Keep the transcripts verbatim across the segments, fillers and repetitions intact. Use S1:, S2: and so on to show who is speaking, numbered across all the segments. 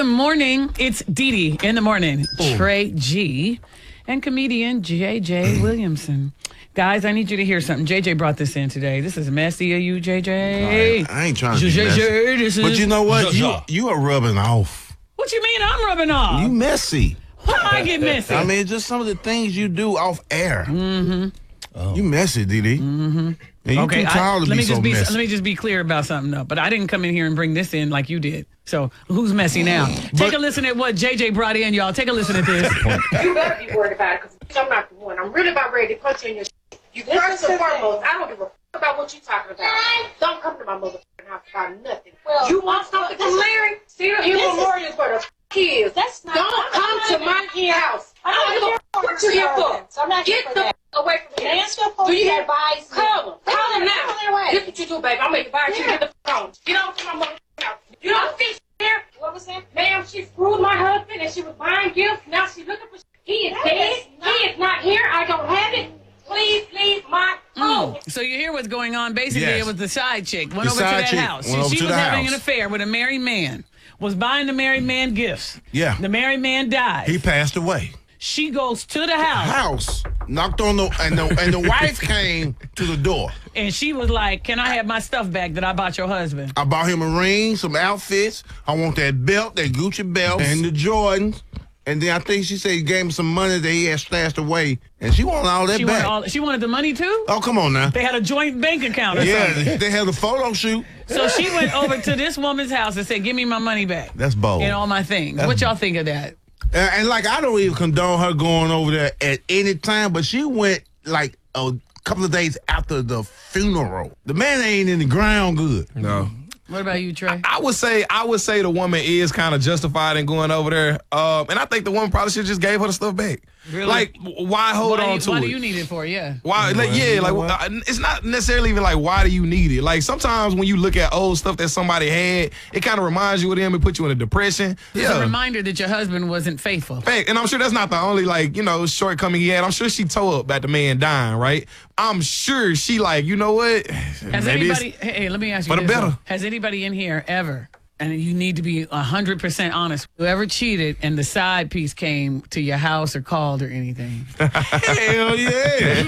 S1: Good morning. It's Dee Dee in the morning. Ooh. Trey G and comedian J J Williamson. Guys, I need you to hear something. J J brought this in today. This is messy of you, J J.
S2: I, I ain't trying to be messy. This but you know what? You, you are rubbing off.
S1: What you mean I'm rubbing off?
S2: You messy.
S1: Why I get messy?
S2: I mean, just some of the things you do off air.
S1: Mm-hmm.
S2: Oh. You messy, Dee Dee.
S1: Mm-hmm.
S2: And you
S1: okay,
S2: too tired
S1: I,
S2: to
S1: let
S2: be
S1: me
S2: so
S1: just be
S2: messy.
S1: let me just be clear about something though. But I didn't come in here and bring this in like you did. So who's messy now? But, Take a listen at what J J brought in, y'all. Take a listen at this.
S3: You better be worried about it because I'm not the one. I'm really about ready to punch you in your shit. You first and foremost, I don't give a fuck about what you talking about. Don't come to my motherfucking house about nothing. Well, you want something from Larry? See, you and Lori is where the f is. That's not. Don't come to my house. I don't give a fuck what you here for. So I'm not here for that. Away from here. Do you hear? Call them. Call them now. This what you do, baby. I'm gonna advise you to get the phone. Get on to my motherfucking house. You don't see here. What was that? Ma'am, she screwed my husband and she was buying gifts. Now she's looking for. He is dead. He is not here. I don't have it. Please leave my home.
S1: Mm. So you hear what's going on. Basically,
S2: yes.
S1: It was the side chick. Went
S2: the
S1: over to that
S2: chick
S1: house.
S2: went
S1: She, she
S2: to
S1: was having
S2: house.
S1: an affair with a married man. Was buying the married man gifts.
S2: Yeah.
S1: The married man died.
S2: He passed away.
S1: She goes to the house.
S2: House. Knocked on the and the and the wife came to the door.
S1: And she was like, "Can I have my stuff back that I bought your husband?"
S2: I bought him a ring, some outfits. I want that belt, that Gucci belt, and the Jordans. And then I think she said he gave him some money that he had stashed away. And she wanted all that
S1: she
S2: back.
S1: Wanted all, she wanted the money too?
S2: Oh, come on now.
S1: They had a joint bank account or
S2: yeah,
S1: something.
S2: Yeah, they had a photo shoot.
S1: So she went over to this woman's house and said, "Give me my money back."
S2: That's bold.
S1: And all my things.
S2: That's
S1: what y'all think of that?
S2: And, and like, I don't even condone her going over there at any time, but she went like a couple of days after the funeral. The man ain't in the ground good.
S4: No.
S1: What about you, Trey?
S4: I would say I would say the woman is kind of justified in going over there, um, and I think the woman probably should just gave her the stuff back.
S1: Really?
S4: Like, why hold
S1: why
S4: on
S1: you,
S4: to
S1: why
S4: it?
S1: Why do you need it for? Yeah.
S4: Why? Like, yeah, like uh, it's not necessarily even like why do you need it? Like sometimes when you look at old stuff that somebody had, it kind of reminds you of them and put you in a depression.
S1: It's
S4: yeah.
S1: a reminder that your husband wasn't faithful.
S4: Fact. And I'm sure that's not the only like you know shortcoming he had. I'm sure she tore up about the man dying, right? I'm sure she like you know what?
S1: Has
S4: Maybe
S1: anybody? Hey, hey, let me ask you
S4: for the
S1: this.
S4: better.
S1: Though. Has anybody in here ever? And you need to be one hundred percent honest. Whoever cheated and the side piece came to your house or called or anything.
S2: Hell yeah.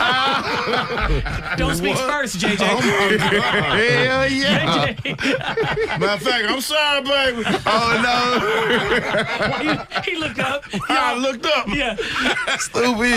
S1: Don't speak
S2: What?
S1: first, J J.
S2: Oh my God.
S4: Hell yeah.
S1: J J.
S2: Matter of fact, I'm sorry, baby.
S4: Oh no.
S1: he, he looked up.
S2: I looked up.
S1: Yeah.
S4: Stupid.